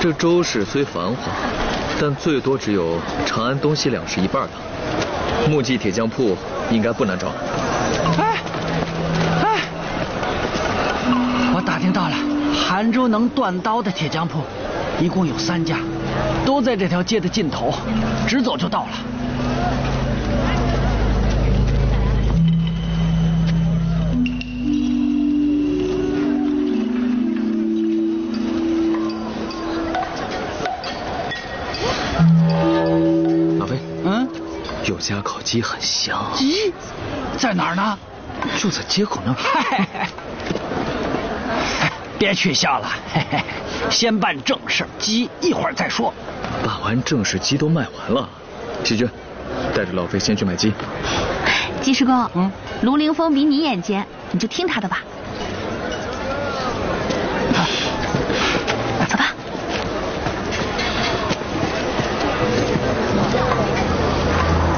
这周市虽繁华，但最多只有长安东西两市一半大。木屐铁匠铺应该不难找。 哎，我打听到了，杭州能锻刀的铁匠铺，一共有3家，都在这条街的尽头，直走就到了。 老飞，有家烤鸡很香。 鸡在哪儿呢？ 就在街口那儿。 别取笑了，先办正事，鸡一会儿再说。 办完正事，鸡都卖完了。启军，带着老飞先去买鸡。 季师公，卢凌风比你眼尖，你就听他的吧。